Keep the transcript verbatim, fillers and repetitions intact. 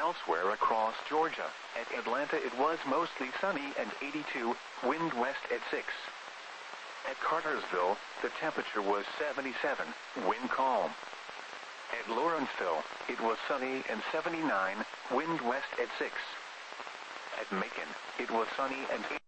elsewhere across Georgia. At Atlanta, it was mostly sunny and eighty-two, wind west at six. At Cartersville, the temperature was seventy-seven, wind calm. At Lawrenceville, it was sunny and seventy-nine, wind west at six. At Macon, it was sunny and